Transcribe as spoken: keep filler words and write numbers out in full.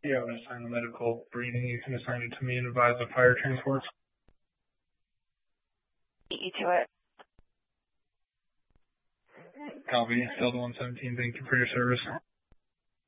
You have an assigned medical breathing. You can assign it to me and advise of fire transports. Beat you to it. Copy. Delta one seventeen, thank you for your service.